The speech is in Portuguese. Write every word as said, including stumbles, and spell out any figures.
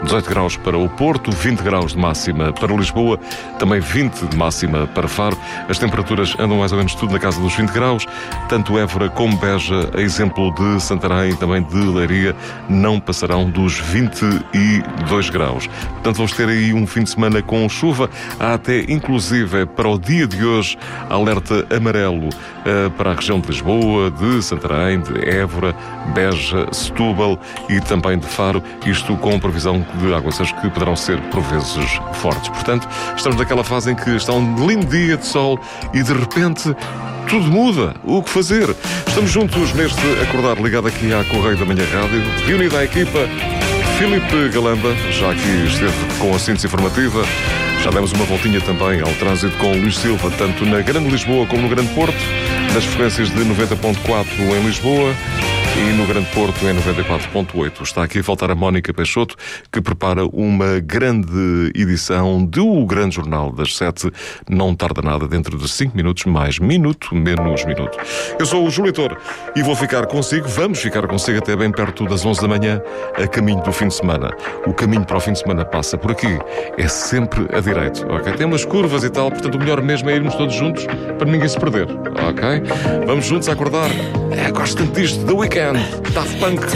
dezoito graus para o Porto, vinte graus de máxima para Lisboa, também vinte de máxima para Faro. As temperaturas andam mais ou menos tudo na casa dos vinte graus, tanto Évora como Beja, a exemplo de Santarém e também de Leiria, não passarão dos vinte e dois graus. Portanto, vamos ter aí um fim de semana com chuva. Há até, inclusive, para o dia de hoje, alerta amarelo uh, para a região de Lisboa, de Santarém, de Évora, Beja, Setúbal e também de Faro, isto com previsão de aguaceiros que poderão ser por vezes fortes. Portanto, estamos naquela fase em que está um lindo dia de sol e de repente tudo muda. O que fazer? Estamos juntos neste Acordar, ligado aqui à Correio da Manhã Rádio, reunida a equipa. Filipe Galamba, já aqui esteve com a síntese informativa. Já demos uma voltinha também ao trânsito com Luís Silva, tanto na Grande Lisboa como no Grande Porto, nas frequências de noventa ponto quatro em Lisboa e no Grande Porto em noventa e quatro ponto oito. Está aqui a faltar a Mónica Peixoto, que prepara uma grande edição do Grande Jornal das Sete. Não tarda nada, dentro de cinco minutos, mais minuto, menos minuto. Eu sou o Júlio Toro e vou ficar consigo, vamos ficar consigo até bem perto das onze da manhã, a caminho do fim de semana. O caminho para o fim de semana passa por aqui, é sempre a direito, ok? Tem umas curvas e tal, portanto o melhor mesmo é irmos todos juntos para ninguém se perder, ok? Vamos juntos a acordar. É, gosto tanto disto, The Weeknd, Daft Punk.